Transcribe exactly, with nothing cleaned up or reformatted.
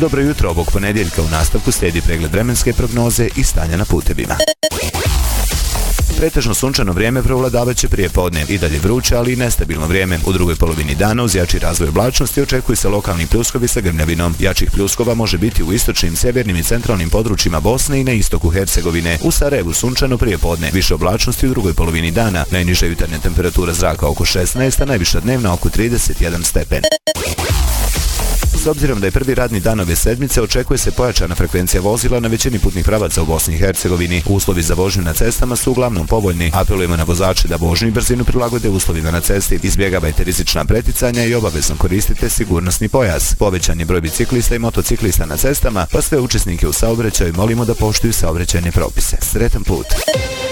Dobro jutro, ovog ponedjeljka u nastavku slijedi pregled vremenske prognoze i stanja na putevima. Pretežno sunčano vrijeme prevladavat će prije podne, i dalje vruće, ali i nestabilno vrijeme. U drugoj polovini dana uz jači razvoj oblačnosti očekuju se lokalni pljuskovi sa grmljavinom. Jačih pljuskova može biti u istočnim, sjevernim i centralnim područjima Bosne i na istoku Hercegovine. U Sarajevu sunčano prije podne, više oblačnosti u drugoj polovini dana. Najniža jutarnja temperatura zraka oko šesnaest, a najviša dnevna oko trideset jedan stepen. S obzirom da je prvi radni dan ove sedmice, očekuje se pojačana frekvencija vozila na većini putnih pravaca u Bosni i Hercegovini. Uslovi za vožnju na cestama su uglavnom povoljni. Apelujemo na vozače da vožnju i brzinu prilagode uslovima na cesti. Izbjegavajte rizična preticanja i obavezno koristite sigurnosni pojas. Povećan je broj biciklista i motociklista na cestama, pa sve učesnike u saobraćaju molimo da poštuju saobraćajne propise. Sretan put!